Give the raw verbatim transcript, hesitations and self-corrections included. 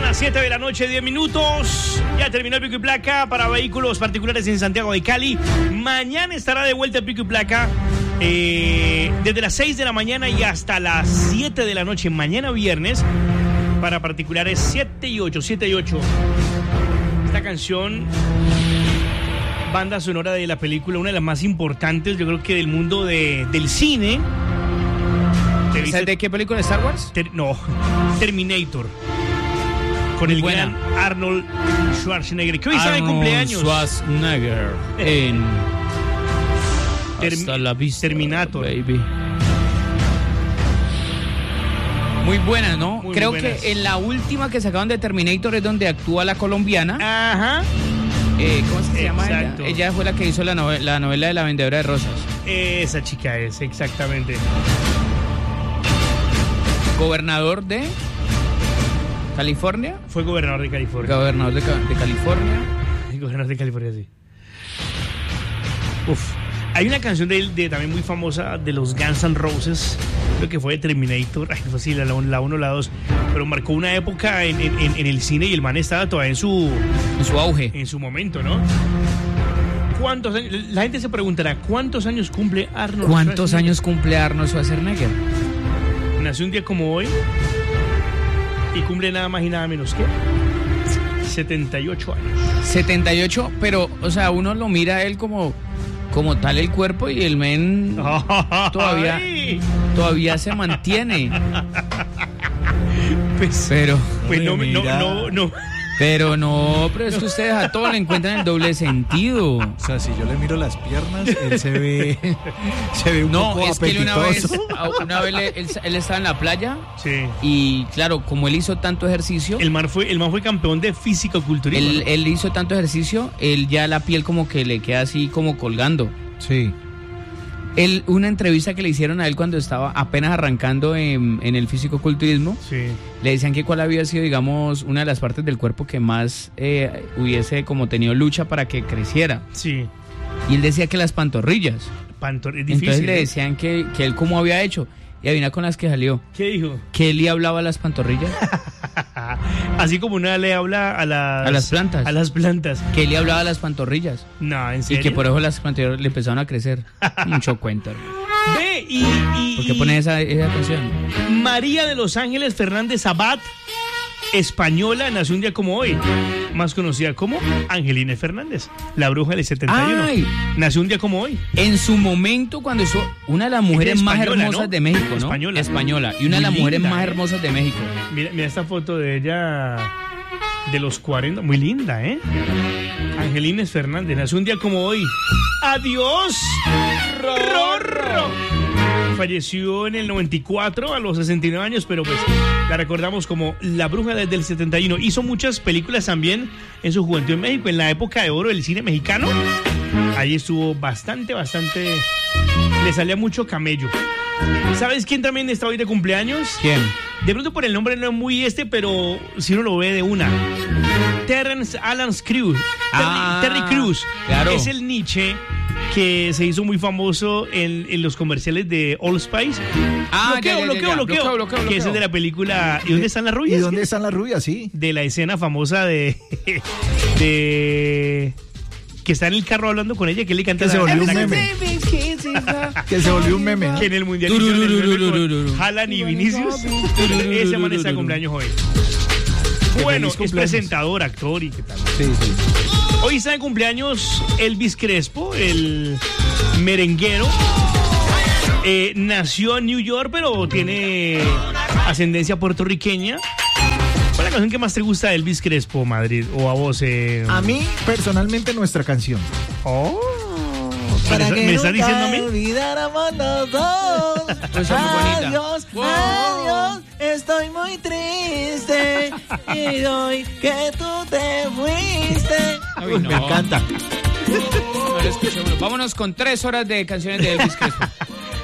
las siete de la noche, diez minutos. Ya terminó el Pico y Placa para vehículos particulares en Santiago de Cali. Mañana estará de vuelta el Pico y Placa eh, desde las seis de la mañana y hasta las siete de la noche. Mañana viernes para particulares siete y ocho, siete y ocho. Esta canción, banda sonora de la película, una de las más importantes, yo creo que del mundo de, del cine. ¿Sabes de qué película? ¿Star Wars? Ter, no, Terminator. Con el Buena. gran Arnold Schwarzenegger, que hoy está de cumpleaños. Schwarzenegger en Term- Hasta la vista, Terminator. baby. Muy buena, ¿no? Muy, Creo muy que buenas. en la última que sacaron de Terminator es donde actúa la colombiana. Ajá. Eh, ¿Cómo es que se llama ella? Exacto. Ella fue la que hizo la, nove- la novela de La Vendedora de Rosas. Esa chica es, exactamente. Gobernador de California. Fue gobernador de California. Gobernador de, Ca- de California. Gobernador de California, sí. Uf. Hay una canción de, de también muy famosa de los Guns N' Roses, creo que fue de Terminator, ay, no sé si la uno o la dos, pero marcó una época en, en, en el cine y el man estaba todavía en su, En su auge. en su momento, ¿no? ¿Cuántos años? La gente se preguntará, ¿cuántos años cumple Arnold ¿Cuántos Schwarzenegger? años cumple Arnold Schwarzenegger? Nació un día como hoy y cumple nada más y nada menos que setenta y ocho años. setenta y ocho, pero, o sea, uno lo mira a él como, como tal el cuerpo y el men todavía, Ay. todavía se mantiene. Pues, Pero, pues no, Uy, no, mira. no, no. pero no, pero es que ustedes a todo le encuentran el doble sentido. O sea, si yo le miro las piernas, él se ve, se ve un No, poco es que él una vez, apetitoso. una vez le- él, él estaba en la playa Sí. y, claro, como él hizo tanto ejercicio, El man fue, el man fue campeón de físico-culturismo. él, ¿no? él hizo tanto ejercicio, él ya la piel como que le queda así como colgando. Sí. Él, una entrevista que le hicieron a él cuando estaba apenas arrancando en, en el físico-culturismo, Sí. le decían que cuál había sido, digamos, una de las partes del cuerpo que más eh, hubiese como tenido lucha para que creciera. Sí. Y él decía que las pantorrillas. Pantor, es difícil. Entonces le ¿eh? decían que, que él cómo había hecho. Y adivina con las que salió. ¿Qué dijo? Que él le hablaba a las pantorrillas. Así como una le habla a las... A las plantas. A las plantas. Que él le hablaba a las pantorrillas. No, en Y serio. que por eso las pantorrillas le empezaron a crecer. Mucho cuento, hermano. Ve, y... y ¿Por qué y pone esa, esa canción? María de los Ángeles Fernández Abad, española, nació un día como hoy. Más conocida como Angelina Fernández, la bruja del setenta y uno. Ay. Nació un día como hoy. En su momento, cuando hizo una de las mujeres más española, hermosas ¿no? de México, ¿no? Española. Española. Y una de Muy las mujeres linda, más ¿eh? hermosas de México. Mira, mira esta foto de ella de los cuarenta, muy linda, ¿eh? Angelina Fernández, nació un día como hoy. ¡Adiós! ¡Rorro! Falleció en el noventa y cuatro a los sesenta y nueve años, pero pues la recordamos como la bruja desde el setenta y uno. Hizo muchas películas también en su juventud en México, en la época de oro del cine mexicano. Ahí estuvo bastante, bastante... Le salía mucho camello. ¿Sabes quién también está hoy de cumpleaños? ¿Quién? De pronto por el nombre no es muy este, pero si uno lo ve de una. Terrence Alan Crews. Ah, Terry, Terry Crews. claro. Es el Nietzsche que se hizo muy famoso en, en los comerciales de Old Spice. Ah, bloqueo, ya, ya, ya, bloqueo, ya. bloqueo, Bloqueo, bloqueo, Que bloqueo. ese es de la película ¿Y dónde están las ¿Y rubias? dónde están las rubias? Sí. De la escena famosa de... de... que está en el carro hablando con ella, que le canta Que se la- volvió un la meme. canción. Que se volvió un meme. ¿no? Que en el mundial hicieron el meme Turururururururu. con Haaland y Vinicius. Ese man está de cumpleaños hoy. Bueno, es cumpleaños. presentador, actor y qué tal. Sí, sí. Hoy está de cumpleaños Elvis Crespo, el merenguero. Eh, nació en New York, pero tiene ascendencia puertorriqueña. ¿Cuál es la canción que más te gusta de Elvis Crespo, Madrid? O a vos, eh? A mí, personalmente, nuestra canción. Oh. ¿Me, está- me estás diciendo a mí? olvidáramos los dos. Pues es muy bonita. Adiós, Wow. adiós, estoy muy triste y hoy que tú te fuiste. Ay, Uy, no. me encanta. No lo escuché, bueno. Vámonos con tres horas de canciones de Elvis Crespo.